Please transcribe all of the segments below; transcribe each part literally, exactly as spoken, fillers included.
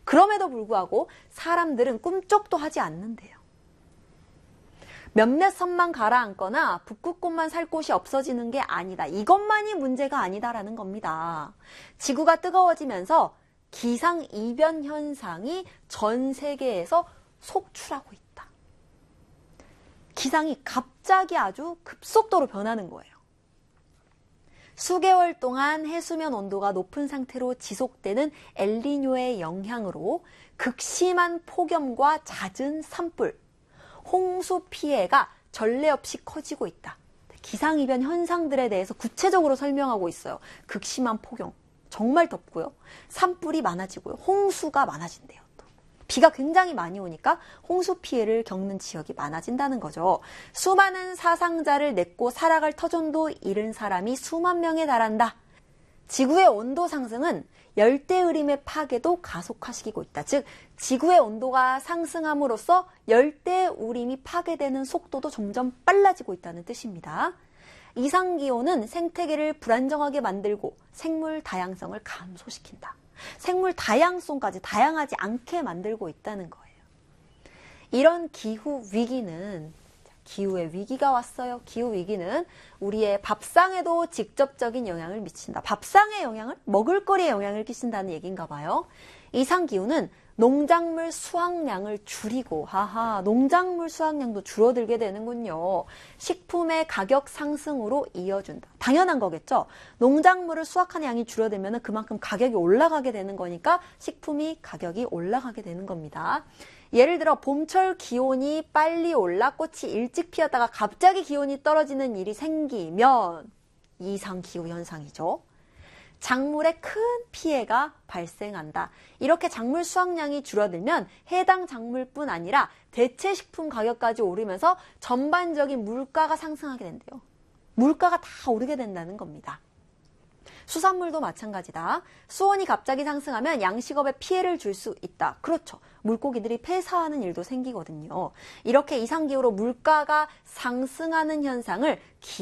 그럼에도 불구하고 사람들은 꿈쩍도 하지 않는데요. 몇몇 섬만 가라앉거나 북극곰만 살 곳이 없어지는 게 아니다. 이것만이 문제가 아니다라는 겁니다. 지구가 뜨거워지면서 기상이변 현상이 전 세계에서 속출하고 있다. 기상이 갑자기 아주 급속도로 변하는 거예요. 수개월 동안 해수면 온도가 높은 상태로 지속되는 엘니뇨의 영향으로 극심한 폭염과 잦은 산불, 홍수 피해가 전례 없이 커지고 있다. 기상이변 현상들에 대해서 구체적으로 설명하고 있어요. 극심한 폭염, 정말 덥고요. 산불이 많아지고요. 홍수가 많아진대요. 또. 비가 굉장히 많이 오니까 홍수 피해를 겪는 지역이 많아진다는 거죠. 수많은 사상자를 냈고 살아갈 터전도 잃은 사람이 수만 명에 달한다. 지구의 온도 상승은 열대의림의 파괴도 가속화시키고 있다. 즉 지구의 온도가 상승함으로써 열대우림이 파괴되는 속도도 점점 빨라지고 있다는 뜻입니다. 이상기온은 생태계를 불안정하게 만들고 생물 다양성을 감소시킨다. 생물 다양성까지 다양하지 않게 만들고 있다는 거예요. 이런 기후 위기는 기후의 위기가 왔어요. 기후 위기는 우리의 밥상에도 직접적인 영향을 미친다. 밥상의 영향을? 먹을거리에 영향을 끼친다는 얘기인가 봐요. 이상기후는 농작물 수확량을 줄이고 하하 농작물 수확량도 줄어들게 되는군요. 식품의 가격 상승으로 이어준다. 당연한 거겠죠. 농작물을 수확하는 양이 줄어들면 그만큼 가격이 올라가게 되는 거니까 식품이 가격이 올라가게 되는 겁니다. 예를 들어 봄철 기온이 빨리 올라 꽃이 일찍 피었다가 갑자기 기온이 떨어지는 일이 생기면 이상기후 현상이죠. 작물에 큰 피해가 발생한다. 이렇게 작물 수확량이 줄어들면 해당 작물뿐 아니라 대체 식품 가격까지 오르면서 전반적인 물가가 상승하게 된대요. 물가가 다 오르게 된다는 겁니다. 수산물도 마찬가지다. 수온이 갑자기 상승하면 양식업에 피해를 줄 수 있다. 그렇죠. 물고기들이 폐사하는 일도 생기거든요. 이렇게 이상기후로 물가가 상승하는 현상을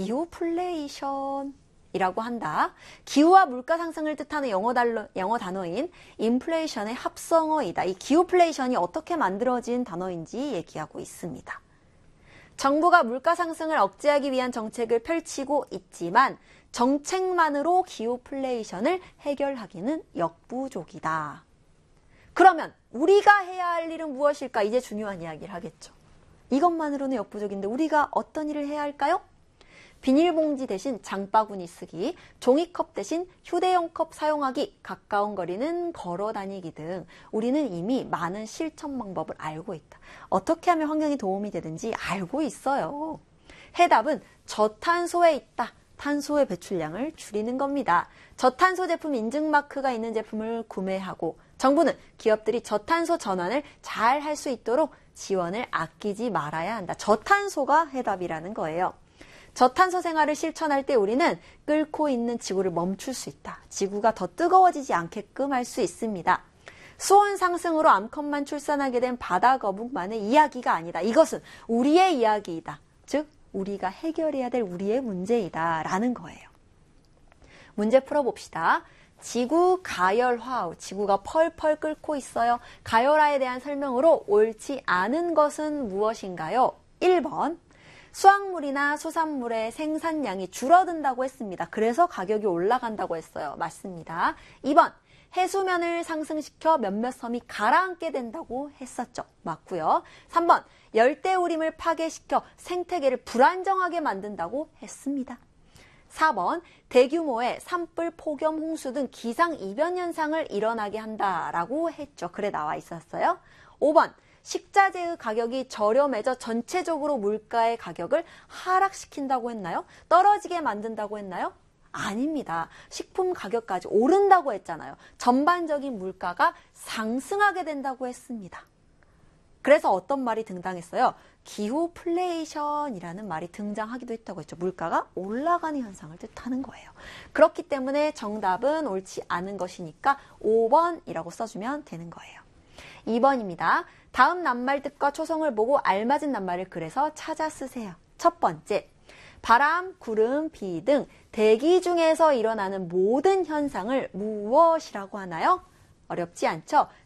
기후플레이션 이라고 한다. 기후와 물가 상승을 뜻하는 영어, 단어, 영어 단어인 인플레이션의 합성어이다. 이 기후플레이션이 어떻게 만들어진 단어인지 얘기하고 있습니다. 정부가 물가 상승을 억제하기 위한 정책을 펼치고 있지만 정책만으로 기후플레이션을 해결하기는 역부족이다. 그러면 우리가 해야 할 일은 무엇일까? 이제 중요한 이야기를 하겠죠. 이것만으로는 역부족인데 우리가 어떤 일을 해야 할까요? 비닐봉지 대신 장바구니 쓰기, 종이컵 대신 휴대용 컵 사용하기, 가까운 거리는 걸어 다니기 등 우리는 이미 많은 실천 방법을 알고 있다. 어떻게 하면 환경에 도움이 되든지 알고 있어요. 해답은 저탄소에 있다. 탄소의 배출량을 줄이는 겁니다. 저탄소 제품 인증 마크가 있는 제품을 구매하고 정부는 기업들이 저탄소 전환을 잘 할 수 있도록 지원을 아끼지 말아야 한다. 저탄소가 해답이라는 거예요. 저탄소 생활을 실천할 때 우리는 끓고 있는 지구를 멈출 수 있다. 지구가 더 뜨거워지지 않게끔 할 수 있습니다. 수온 상승으로 암컷만 출산하게 된 바다 거북만의 이야기가 아니다. 이것은 우리의 이야기이다. 즉 우리가 해결해야 될 우리의 문제이다 라는 거예요. 문제 풀어봅시다. 지구 가열화, 지구가 펄펄 끓고 있어요. 가열화에 대한 설명으로 옳지 않은 것은 무엇인가요? 일 번. 수확물이나 수산물의 생산량이 줄어든다고 했습니다. 그래서 가격이 올라간다고 했어요. 맞습니다. 이 번. 해수면을 상승시켜 몇몇 섬이 가라앉게 된다고 했었죠. 맞고요. 삼 번. 열대우림을 파괴시켜 생태계를 불안정하게 만든다고 했습니다. 사 번. 대규모의 산불, 폭염, 홍수 등 기상이변 현상을 일어나게 한다라고 했죠. 글에 나와 있었어요. 오 번. 식자재의 가격이 저렴해져 전체적으로 물가의 가격을 하락시킨다고 했나요? 떨어지게 만든다고 했나요? 아닙니다. 식품 가격까지 오른다고 했잖아요. 전반적인 물가가 상승하게 된다고 했습니다. 그래서 어떤 말이 등장했어요? 기후플레이션이라는 말이 등장하기도 했다고 했죠. 물가가 올라가는 현상을 뜻하는 거예요. 그렇기 때문에 정답은 옳지 않은 것이니까 오 번이라고 써주면 되는 거예요. 이 번입니다. 다음 낱말 뜻과 초성을 보고 알맞은 낱말을 그래서 찾아 쓰세요. 첫 번째, 바람, 구름, 비 등 대기 중에서 일어나는 모든 현상을 무엇이라고 하나요? 어렵지 않죠?